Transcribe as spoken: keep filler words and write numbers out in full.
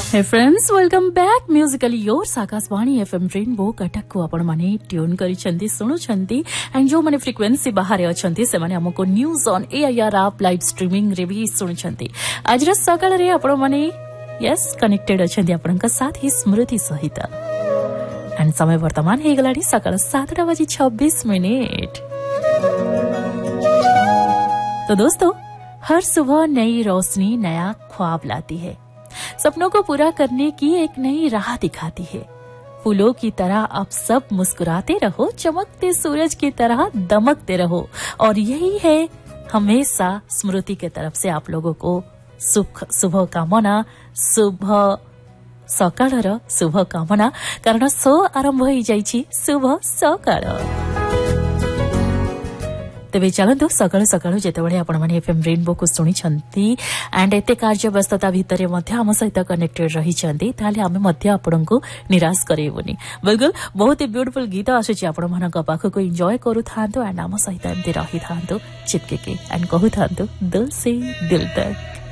Hey friends, welcome back. Musically yours Akashvani FM rainbow Cuttack को आपण माने ट्यून करी छंती सुनु छंती एंड जो माने फ्रीक्वेंसी बाहर अछंती से माने हमको news on AIR app live streaming रे भी सुनु छंती आज रे सकाळ रे आपण माने यस कनेक्टेड अछंती आपण का साथ ही स्मृति सहित एंड समय वर्तमान हे गलाडी सकाळ सात बजे छब्बीस मिनट। तो दोस्तों, हर सुबह नई रोशनी नया ख्वाब लाती है, सपनों को पूरा करने की एक नई राह दिखाती है। फूलों की तरह आप सब मुस्कुराते रहो, चमकते सूरज की तरह दमकते रहो। और यही है हमेशा स्मृति के तरफ से आप लोगों को सुख शुभ कामना, शुभ सकाळर शुभ कामना, कारण शो आरंभ हो जाइछि शुभ सकाळ। तेबे चलतु सकाळु सकाळु जेतेबेले आपण माने एफएम रेनबो को सुनी छंती एंड एते कार्य व्यस्तता भितरे मध्य हम सहित कनेक्टेड रही छंती, ताले हमें मध्य आपण को निराश करेबोनी। बिल्कुल बहुत ही ब्यूटीफुल गीत आसुची आपण मानक पाख को एंजॉय करू थांतो एंड हम सहित एमते रही थांतो चिपके के एंड कहू थांतो दिल से दिल तक।